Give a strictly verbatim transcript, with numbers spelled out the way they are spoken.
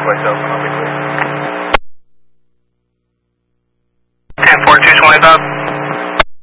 myself and I'll be clear. ten four two twenty-five.